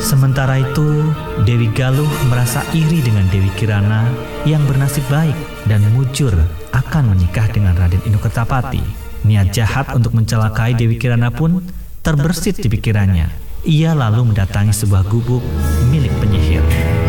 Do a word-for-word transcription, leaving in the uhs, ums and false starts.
Sementara itu, Dewi Galuh merasa iri dengan Dewi Kirana yang bernasib baik dan mujur akan menikah dengan Raden Inokertapati. Niat jahat untuk mencelakai Dewi Kirana pun terbersit di pikirannya. Ia lalu mendatangi sebuah gubuk milik